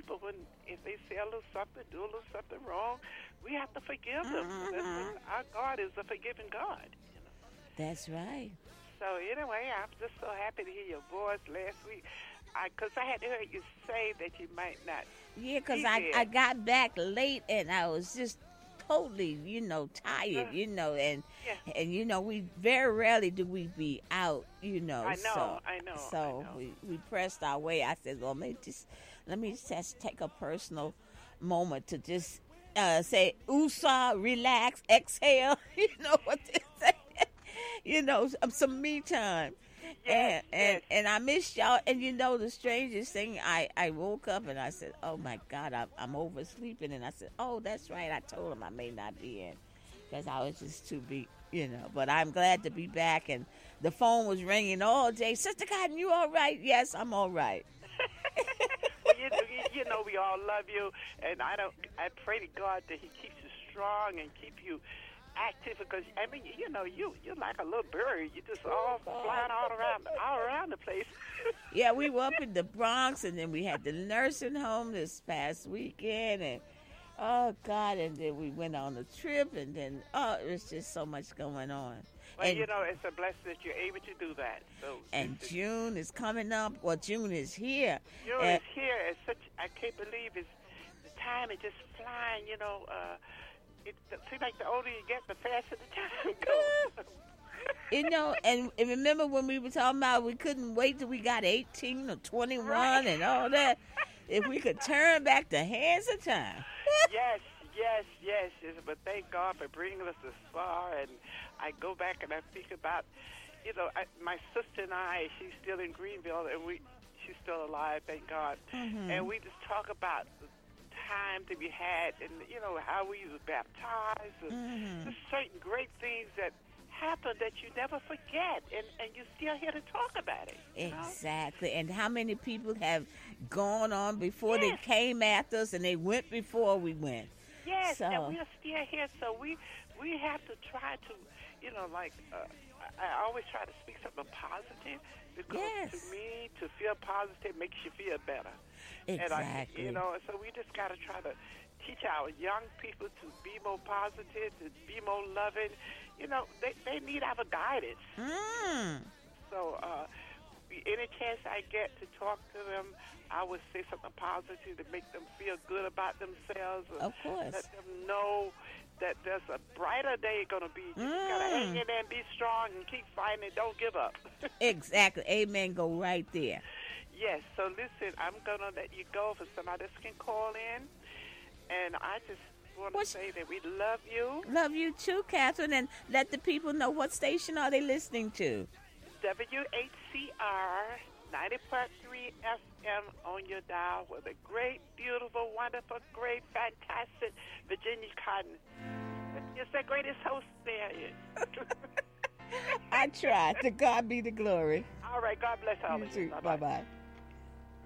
people if they say a little something, do a little something wrong, we have to forgive them. Our God is a forgiving God. That's right. So anyway, I'm just so happy to hear your voice last week. Because I had heard you say that you might not. Yeah, because I got back late and I was just totally, tired, Yeah. and we very rarely do we be out, I know. So we pressed our way. I said, well, let me just take a personal moment to just say, USA, relax, exhale, you know what they say, some me time. Yes, And I missed y'all. And the strangest thing, I woke up and I said, oh my God, I'm oversleeping. And I said, oh, that's right. I told him I may not be in because I was just too beat, But I'm glad to be back. And the phone was ringing all day. Sister Cotton, you all right? Yes, I'm all right. Well, we all love you. And I pray to God that he keeps you strong and keep you active, because you're like a little bird. You just all flying all around the place. Yeah, we were up in the Bronx, and then we had the nursing home this past weekend, and oh God, and then we went on a trip, and then it was just so much going on. Well, it's a blessing that you're able to do that. So, and June is coming up. Well, June is here. June is here. It's I can't believe the time is just flying. It seems like the older you get, the faster the time goes. And remember when we were talking about we couldn't wait till we got 18 or 21 right. and all that? If we could turn back the hands of time. Yes. But thank God for bringing us this far. And I go back and I think about, my sister and I, she's still in Greenville, and she's still alive, thank God. Mm-hmm. And we just talk about time that we had, and how we were baptized, and just certain great things that happened that you never forget, and you're still here to talk about it. Exactly. And how many people have gone on before they came after us, and they went before we went. Yes, and we are still here, so we have to try to, I always try to speak something positive, because to me, to feel positive makes you feel better. Exactly. And so we just got to try to teach our young people to be more positive, to be more loving. They need our guidance. So any chance I get to talk to them, I would say something positive to make them feel good about themselves. Of course. Let them know that there's a brighter day going to be. You just got to hang in there and be strong and keep fighting and don't give up. Exactly. Amen. Go right there. Yes. So listen, I'm going to let you go for somebody else can call in. And I just want to say that we love you. Love you too, Catherine. And let the people know, what station are they listening to? WHCR 90.3 FM on your dial with a great, beautiful, wonderful, great, fantastic Virginia Cotton. It's the greatest host there is. I tried. To God be the glory. All right. God bless all of you. Bye-bye.